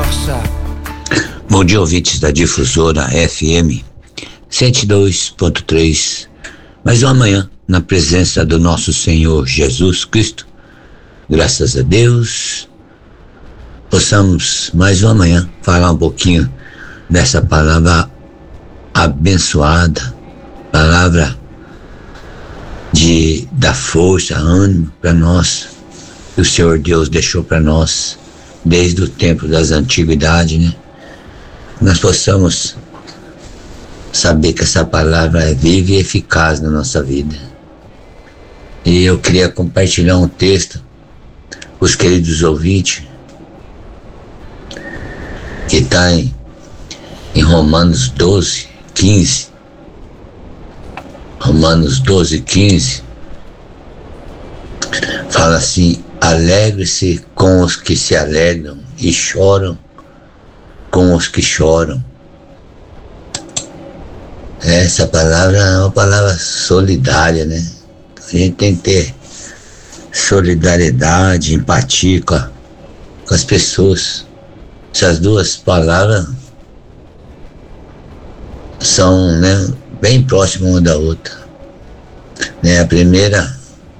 Bom dia, ouvintes da Difusora FM 102.3. Mais uma manhã na presença do nosso Senhor Jesus Cristo. Graças a Deus, possamos mais uma manhã falar um pouquinho dessa palavra abençoada, palavra de dar força, ânimo para nós, que o Senhor Deus deixou para nós desde o tempo das antiguidades, né? Nós possamos saber que essa palavra é viva e eficaz na nossa vida. E eu queria compartilhar um texto com os queridos ouvintes, que está em Romanos 12:15. Romanos 12:15 fala assim: alegre-se com os que se alegram e choram com os que choram. Essa palavra é uma palavra solidária, né? A gente tem que ter solidariedade, empatia com as pessoas. Essas duas palavras são, né, bem próximas uma da outra, né? A primeira,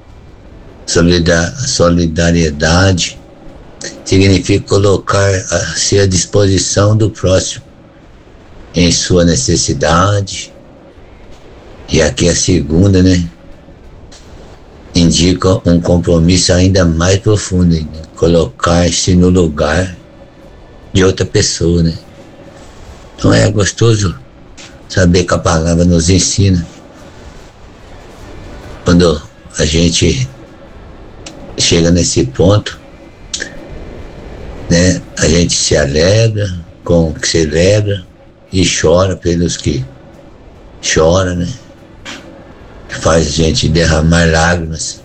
solidariedade, significa colocar-se à disposição do próximo em sua necessidade. E aqui a segunda, né, indica um compromisso ainda mais profundo, né? Colocar-se no lugar de outra pessoa, né? Então é gostoso saber que a palavra nos ensina. Quando a gente chega nesse ponto, né, a gente se alegra com o que celebra e chora pelos que choram, né? Faz a gente derramar lágrimas.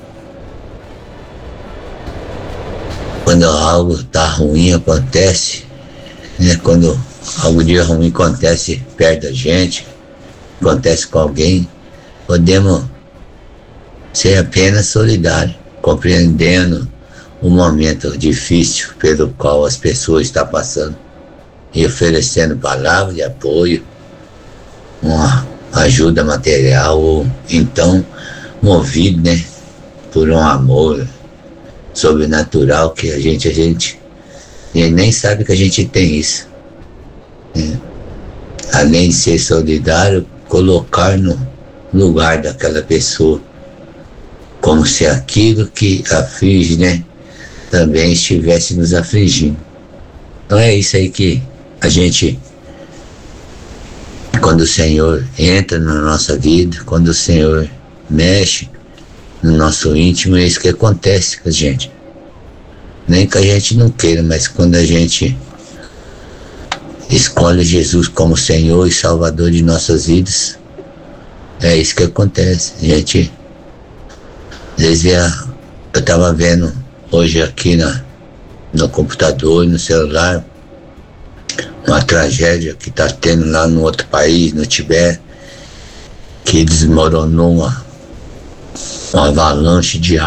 Quando algo tá ruim acontece, né? Quando algo de ruim acontece perto da gente, acontece com alguém, podemos ser apenas solidários, compreendendo o momento difícil pelo qual as pessoas estão passando e oferecendo palavras de apoio, uma ajuda material, ou então movido, né, por um amor sobrenatural que a gente nem sabe que a gente tem isso, né? Além de ser solidário, colocar no lugar daquela pessoa, como se aquilo que aflige, né, também estivesse nos afligindo. Então é isso aí que a gente, quando o Senhor entra na nossa vida, quando o Senhor mexe no nosso íntimo, é isso que acontece com a gente. Nem que a gente não queira, mas quando a gente escolhe Jesus como Senhor e Salvador de nossas vidas, é isso que acontece. A gente, às vezes, eu estava vendo hoje aqui no computador e no celular uma tragédia que está tendo lá no outro país, no Tibete, que desmoronou uma avalanche de